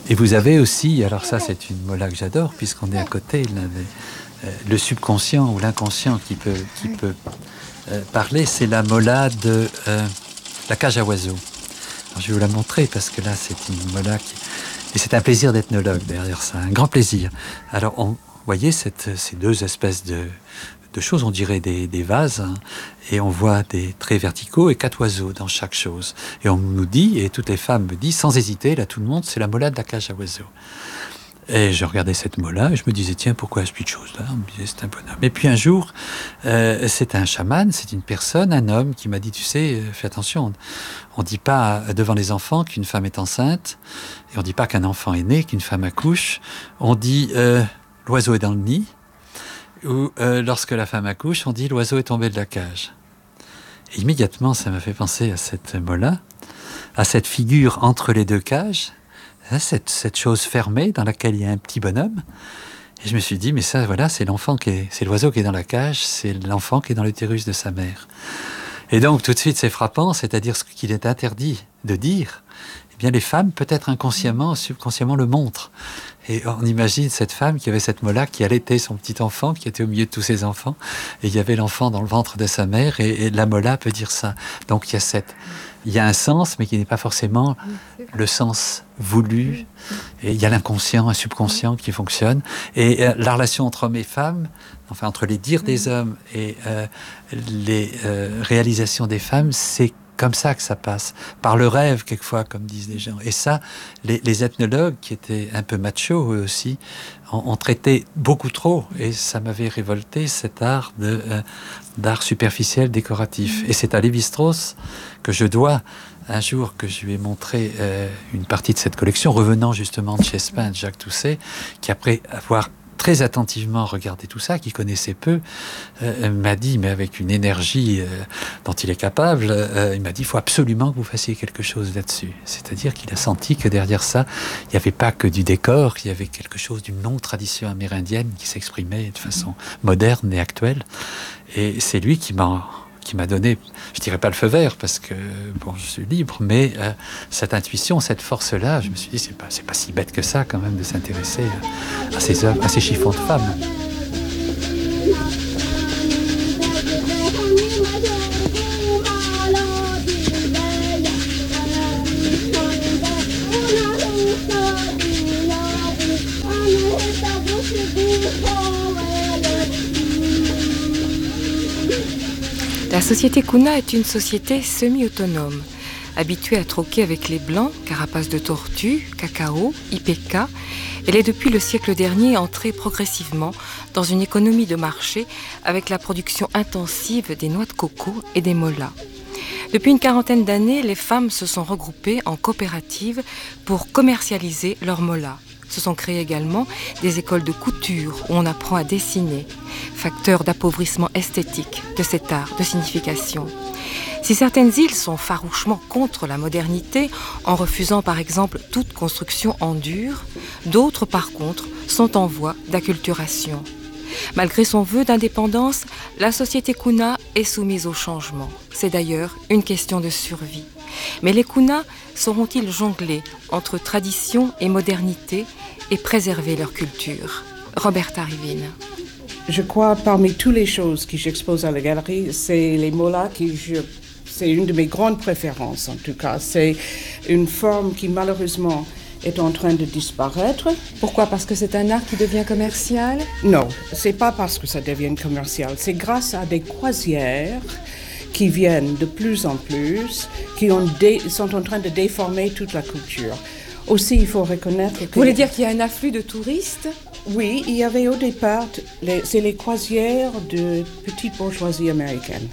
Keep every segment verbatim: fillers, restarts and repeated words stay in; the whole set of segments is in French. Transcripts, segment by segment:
Et vous avez aussi, alors ça c'est une mola que j'adore, puisqu'on est à côté, là, le, euh, le subconscient ou l'inconscient qui peut, qui peut euh, parler, c'est la mola de euh, la cage à oiseaux. Alors, je vais vous la montrer parce que là c'est une mola qui... Et c'est un plaisir d'ethnologue derrière ça, un grand plaisir. Alors on, vous voyez cette, ces deux espèces de, de choses, on dirait des, des vases, hein, et on voit des traits verticaux et quatre oiseaux dans chaque chose. Et on nous dit, et toutes les femmes me disent, sans hésiter, là tout le monde, c'est la mola de la cage à oiseaux. Et je regardais cette mola et je me disais, tiens, pourquoi ce petite chose-là? On me disait, c'est un bonhomme. Et puis un jour, euh, c'est un chaman, c'est une personne, un homme qui m'a dit, tu sais, fais attention, on ne dit pas devant les enfants qu'une femme est enceinte, et on ne dit pas qu'un enfant est né, qu'une femme accouche. On dit, euh, l'oiseau est dans le nid, ou euh, lorsque la femme accouche, on dit, l'oiseau est tombé de la cage. Et immédiatement, ça m'a fait penser à cette mola, à cette figure entre les deux cages, Cette, cette chose fermée dans laquelle il y a un petit bonhomme. Et je me suis dit, mais ça, voilà, c'est l'enfant qui est, c'est l'oiseau qui est dans la cage, c'est l'enfant qui est dans l'utérus de sa mère. Et donc, tout de suite, c'est frappant, c'est-à-dire ce qu'il est interdit de dire, eh bien, les femmes, peut-être inconsciemment, subconsciemment, le montrent. Et on imagine cette femme qui avait cette mola, qui allaitait son petit enfant, qui était au milieu de tous ses enfants, et il y avait l'enfant dans le ventre de sa mère, et, et la mola peut dire ça. Donc, il y a cette... Il y a un sens, mais qui n'est pas forcément le sens voulu. Et il y a l'inconscient, un subconscient qui fonctionne. Et euh, la relation entre hommes et femmes, enfin entre les dires des hommes et euh, les euh, réalisations des femmes, c'est comme ça que ça passe. Par le rêve, quelquefois, comme disent les gens. Et ça, les, les ethnologues, qui étaient un peu machos, eux aussi, ont, ont traité beaucoup trop. Et ça m'avait révolté, cet art de, euh, d'art superficiel, décoratif. Et c'est à Lévi-Strauss que je dois, un jour que je lui ai montré euh, une partie de cette collection, revenant justement de chez Spin, de Jacques Tousset, qui après avoir très attentivement regardé tout ça, qui connaissait peu, euh, m'a dit, mais avec une énergie euh, dont il est capable, euh, il m'a dit, il faut absolument que vous fassiez quelque chose là-dessus. C'est-à-dire qu'il a senti que derrière ça, il n'y avait pas que du décor, il y avait quelque chose d'une longue tradition amérindienne qui s'exprimait de façon moderne et actuelle. Et c'est lui qui m'a... qui m'a donné, je dirais pas le feu vert parce que bon, je suis libre, mais euh, cette intuition, cette force-là, je me suis dit c'est pas c'est pas si bête que ça quand même de s'intéresser à ces œuvres, à ces chiffons de femmes. La société Kuna est une société semi-autonome, habituée à troquer avec les Blancs, carapace de tortue, cacao, I P K. Elle est depuis le siècle dernier entrée progressivement dans une économie de marché avec la production intensive des noix de coco et des molas. Depuis une quarantaine d'années, les femmes se sont regroupées en coopératives pour commercialiser leurs molas. Se sont créées également des écoles de couture où on apprend à dessiner, facteur d'appauvrissement esthétique de cet art de signification. Si certaines îles sont farouchement contre la modernité, en refusant par exemple toute construction en dur, d'autres par contre sont en voie d'acculturation. Malgré son vœu d'indépendance, la société Kuna est soumise au changement. C'est d'ailleurs une question de survie. Mais les Kuna sauront-ils jongler entre tradition et modernité et préserver leur culture? Roberta Rivine. Je crois parmi toutes les choses que j'expose à la galerie, c'est les molas qui je... c'est une de mes grandes préférences en tout cas. C'est une forme qui malheureusement est en train de disparaître. Pourquoi? Parce que c'est un art qui devient commercial? Non, c'est pas parce que ça devient commercial. C'est grâce à des croisières qui viennent de plus en plus, qui ont dé... sont en train de déformer toute la culture. Aussi, il faut reconnaître que... Vous voulez dire qu'il y a un afflux de touristes? Oui, il y avait au départ, les... c'est les croisières de petite bourgeoisie américaine.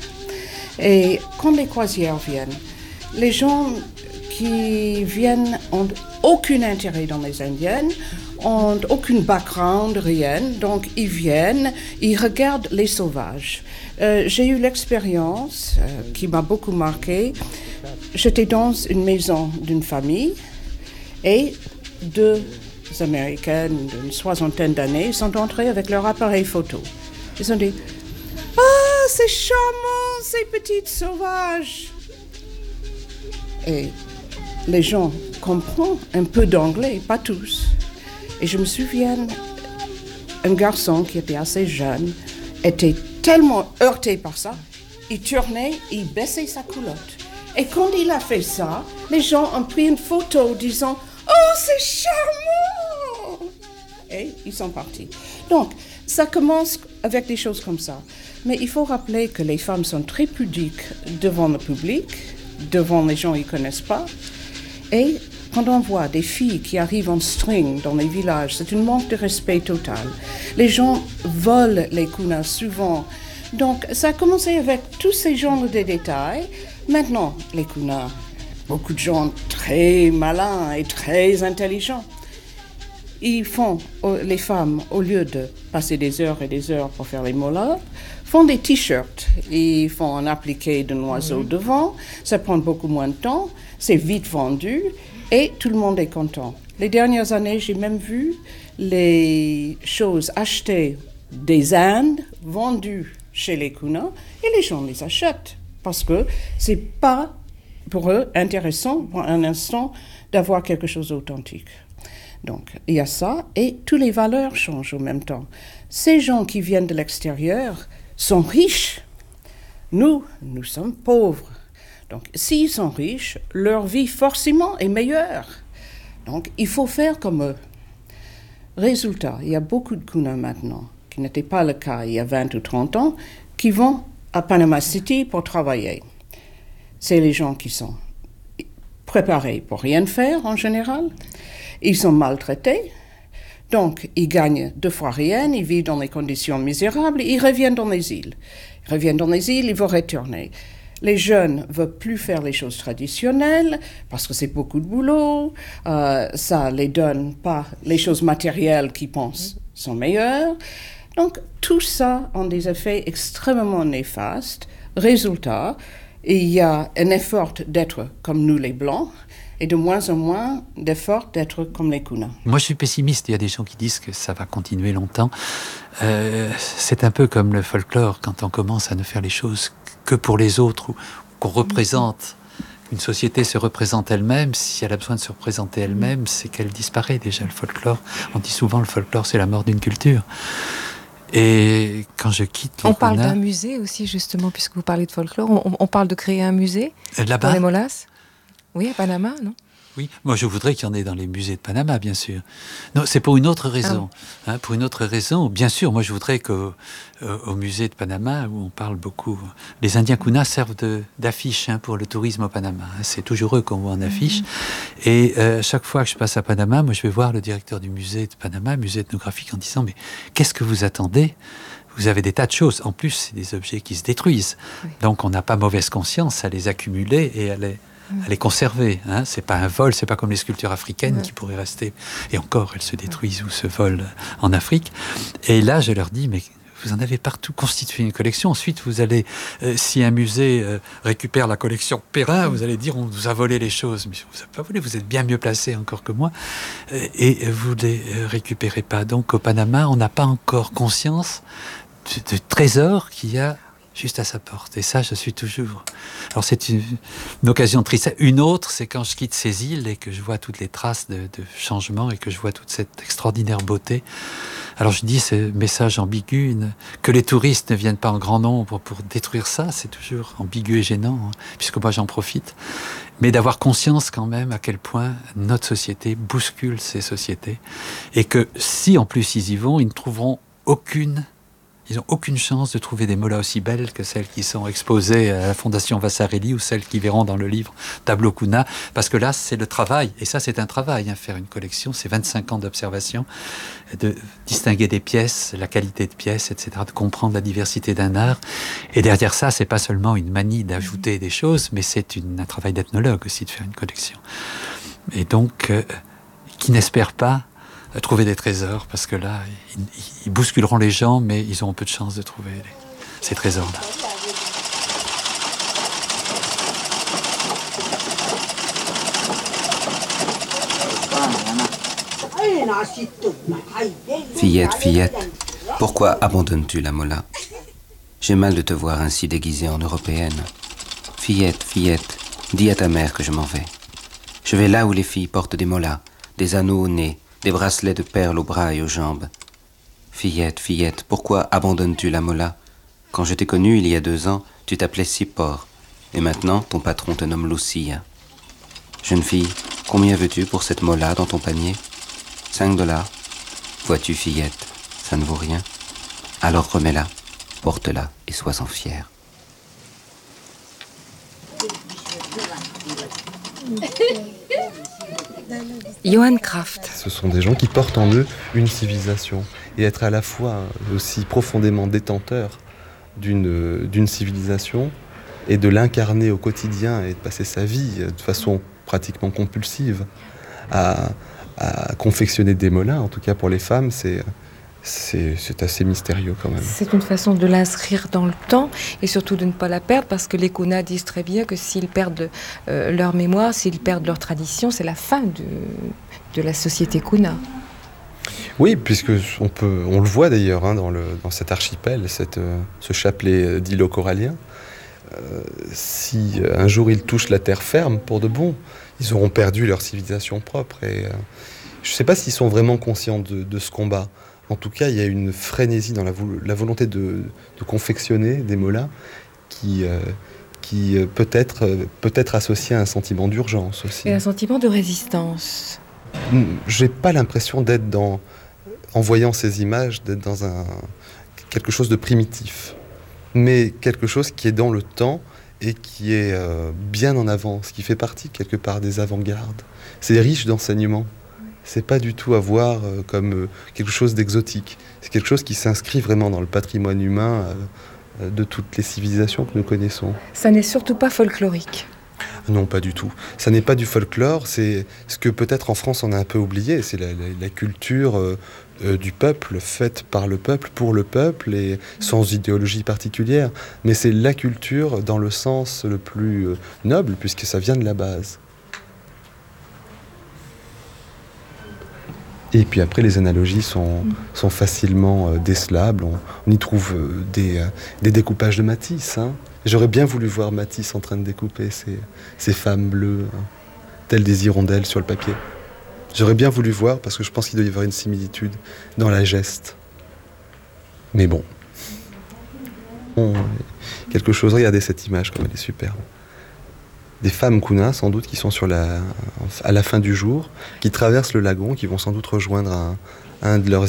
Et quand les croisières viennent, les gens qui viennent n'ont aucun intérêt dans les Indiennes, n'ont aucun background, rien. Donc, ils viennent, ils regardent les sauvages. Euh, j'ai eu l'expérience euh, qui m'a beaucoup marquée. J'étais dans une maison d'une famille et deux Américaines d'une soixantaine d'années sont entrées avec leur appareil photo. Ils ont dit « Ah, c'est charmant, ces petites sauvages !» Et les gens comprend un peu d'anglais, pas tous. Et je me souviens, un garçon qui était assez jeune était tellement heurté par ça, il tournait, il baissait sa culotte. Et quand il a fait ça, les gens ont pris une photo disant « Oh, c'est charmant !» Et ils sont partis. Donc, ça commence avec des choses comme ça. Mais il faut rappeler que les femmes sont très pudiques devant le public, devant les gens qu'ils ne connaissent pas. Et quand on voit des filles qui arrivent en string dans les villages, c'est un manque de respect total. Les gens volent les kunas souvent. Donc, ça a commencé avec tous ces genres de détails. Maintenant, les kunas, beaucoup de gens très malins et très intelligents. Ils font, les femmes, au lieu de passer des heures et des heures pour faire les molas, font des t-shirts. Ils font un appliqué de noiseau mmh. devant. Ça prend beaucoup moins de temps. C'est vite vendu. Et tout le monde est content. Les dernières années, j'ai même vu les choses achetées des Indes, vendues chez les kunas, et les gens les achètent. Parce que c'est pas, pour eux, intéressant, pour un instant, d'avoir quelque chose d'authentique. Donc, il y a ça, et toutes les valeurs changent en même temps. Ces gens qui viennent de l'extérieur sont riches. Nous, nous sommes pauvres. Donc, s'ils sont riches, leur vie forcément est meilleure. Donc, il faut faire comme eux. Résultat, il y a beaucoup de kunas maintenant, qui n'était pas le cas il y a vingt ou trente ans, qui vont à Panama City pour travailler. C'est les gens qui sont préparés pour rien faire en général. Ils sont maltraités. Donc, ils gagnent deux fois rien, ils vivent dans des conditions misérables, ils reviennent dans les îles. Ils reviennent dans les îles, ils vont retourner. Les jeunes ne veulent plus faire les choses traditionnelles parce que c'est beaucoup de boulot. Euh, ça ne les donne pas les choses matérielles qu'ils pensent sont meilleures. Donc, tout ça a des effets extrêmement néfastes. Résultat, il y a un effort d'être comme nous les Blancs et de moins en moins d'effort d'être comme les kunas. Moi, je suis pessimiste. Il y a des gens qui disent que ça va continuer longtemps. Euh, c'est un peu comme le folklore, quand on commence à ne faire les choses que pour les autres, ou qu'on représente. Une société se représente elle-même. Si elle a besoin de se représenter elle-même, c'est qu'elle disparaît déjà, le folklore. On dit souvent le folklore, c'est la mort d'une culture. Et quand je quitte les On parle kunas, d'un musée aussi, justement, puisque vous parlez de folklore. On, on parle de créer un musée là-bas, dans les Molas. Oui, à Panama, non? Oui, moi je voudrais qu'il y en ait dans les musées de Panama, bien sûr. Non, c'est pour une autre raison. Ah. Hein, pour une autre raison, bien sûr, moi je voudrais qu'au euh, au musée de Panama, où on parle beaucoup, les Indiens kunas servent de, d'affiche hein, pour le tourisme au Panama. Hein, c'est toujours eux qu'on voit en affiche. Mm-hmm. Et euh, chaque fois que je passe à Panama, moi je vais voir le directeur du musée de Panama, musée ethnographique, en disant mais qu'est-ce que vous attendez ? Vous avez des tas de choses. En plus, c'est des objets qui se détruisent. Oui. Donc on n'a pas mauvaise conscience à les accumuler et à les à les conserver. Hein. C'est pas un vol, c'est pas comme les sculptures africaines ouais. qui pourraient rester. Et encore, elles se détruisent ou se volent en Afrique. Et là, je leur dis, mais vous en avez partout, constitué une collection. Ensuite, vous allez, euh, si un musée euh, récupère la collection Perrin, vous allez dire, on vous a volé les choses. Mais vous n'avez pas volé, vous êtes bien mieux placé encore que moi. Euh, et vous ne les euh, récupérez pas. Donc, au Panama, on n'a pas encore conscience du trésor qu'il y a juste à sa porte. Et ça, je suis toujours... Alors, c'est une, une occasion triste. Une autre, c'est quand je quitte ces îles et que je vois toutes les traces de, de changement et que je vois toute cette extraordinaire beauté. Alors, je dis ce message ambigu, une, que les touristes ne viennent pas en grand nombre pour détruire ça, c'est toujours ambigu et gênant, hein, puisque moi, j'en profite. Mais d'avoir conscience quand même à quel point notre société bouscule ces sociétés et que si, en plus, ils y vont, ils ne trouveront aucune... Ils n'ont aucune chance de trouver des molas aussi belles que celles qui sont exposées à la Fondation Vasarely ou celles qui verront dans le livre Tableau Kuna, parce que là, c'est le travail. Et ça, c'est un travail. Hein, faire une collection, c'est vingt-cinq ans d'observation, de distinguer des pièces, la qualité de pièces, et cetera, de comprendre la diversité d'un art. Et derrière ça, c'est pas seulement une manie d'ajouter des choses, mais c'est une, un travail d'ethnologue aussi de faire une collection. Et donc, euh, qui n'espère pas trouver des trésors, parce que là, ils, ils bousculeront les gens, mais ils auront peu de chance de trouver les, ces trésors-là. Fillette, fillette, pourquoi abandonnes-tu la mola? J'ai mal de te voir ainsi déguisée en européenne. Fillette, fillette, dis à ta mère que je m'en vais. Je vais là où les filles portent des molas, des anneaux au nez, des bracelets de perles aux bras et aux jambes. Fillette, fillette, pourquoi abandonnes-tu la mola? Quand je t'ai connue il y a deux ans, tu t'appelais Sipor. Et maintenant, ton patron te nomme Lucia. Jeune fille, combien veux-tu pour cette mola dans ton panier? Cinq dollars. Vois-tu, fillette, ça ne vaut rien. Alors remets-la, porte-la et sois-en fière. Johann Kraft. Ce sont des gens qui portent en eux une civilisation. Et être à la fois aussi profondément détenteur d'une, d'une civilisation et de l'incarner au quotidien et de passer sa vie de façon pratiquement compulsive à, à confectionner des molas, en tout cas pour les femmes, c'est... C'est, c'est assez mystérieux quand même. C'est une façon de l'inscrire dans le temps et surtout de ne pas la perdre, parce que les Kuna disent très bien que s'ils perdent euh, leur mémoire, s'ils perdent leur tradition, c'est la fin de, de la société Kuna. Oui, puisque on, peut, on le voit d'ailleurs hein, dans, le, dans cet archipel, cette, euh, ce chapelet d'îlots coralliens. Euh, si euh, un jour ils touchent la terre ferme pour de bon, ils auront perdu leur civilisation propre. Et, euh, je ne sais pas s'ils sont vraiment conscients de, de ce combat. En tout cas, il y a une frénésie dans la, vo- la volonté de, de confectionner des molas qui, euh, qui euh, peut être, euh, peut être associée à un sentiment d'urgence aussi. Et un sentiment de résistance. J'ai pas l'impression d'être dans, en voyant ces images, d'être dans un, quelque chose de primitif, mais quelque chose qui est dans le temps et qui est euh, bien en avance, qui fait partie quelque part des avant-gardes. C'est riche d'enseignements. C'est pas du tout à voir euh, comme euh, quelque chose d'exotique. C'est quelque chose qui s'inscrit vraiment dans le patrimoine humain euh, de toutes les civilisations que nous connaissons. Ça n'est surtout pas folklorique. Non, pas du tout. Ça n'est pas du folklore, c'est ce que peut-être en France on a un peu oublié, c'est la, la, la culture euh, euh, du peuple, faite par le peuple, pour le peuple et sans idéologie particulière. Mais c'est la culture dans le sens le plus euh, noble, puisque ça vient de la base. Et puis après, les analogies sont, sont facilement euh, décelables. On, on y trouve euh, des, euh, des découpages de Matisse. Hein. J'aurais bien voulu voir Matisse en train de découper ces, ces femmes bleues, hein, telles des hirondelles sur le papier. J'aurais bien voulu voir, parce que je pense qu'il doit y avoir une similitude dans la geste. Mais bon. bon quelque chose, regardez cette image, comme elle est superbe. Des femmes Kuna, sans doute, qui sont sur la, à la fin du jour, qui traversent le lagon, qui vont sans doute rejoindre un, un de leurs